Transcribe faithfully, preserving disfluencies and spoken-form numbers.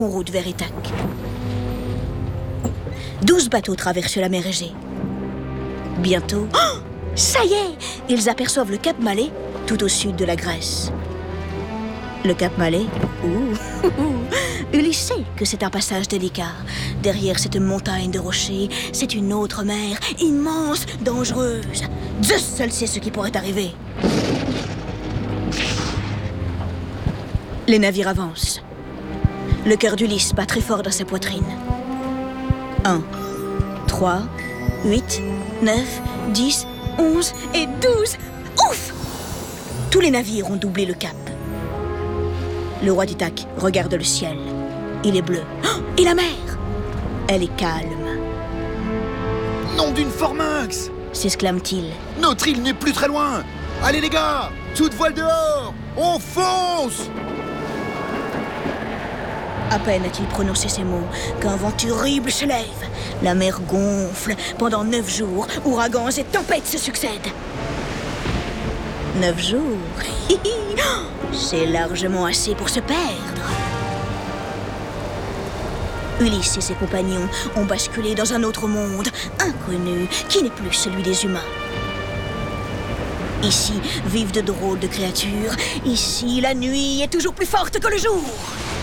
en route vers Ithaque. Douze bateaux traversent la mer Égée. Bientôt, oh, ça y est, ils aperçoivent le cap Malais, tout au sud de la Grèce. Le cap Malais, ouh, Ulysse sait que c'est un passage délicat. Derrière cette montagne de rochers, c'est une autre mer, immense, dangereuse. Zeus seul sait ce qui pourrait arriver. Les navires avancent. Le cœur d'Ulysse bat très fort dans sa poitrine. Un, trois, huit, neuf, dix, onze et douze. Ouf! Tous les navires ont doublé le cap. Le roi d'Ithaque regarde le ciel. Il est bleu. Oh, et la mer? Elle est calme. Nom d'une forminx! S'exclame-t-il. Notre île n'est plus très loin! Allez les gars! Toute voile dehors! On fonce! À peine a-t-il prononcé ces mots qu'un vent terrible se lève. La mer gonfle. Pendant neuf jours, ouragans et tempêtes se succèdent. Neuf jours? C'est largement assez pour se perdre. Ulysse et ses compagnons ont basculé dans un autre monde, inconnu, qui n'est plus celui des humains. Ici vivent de drôles de créatures. Ici, la nuit est toujours plus forte que le jour.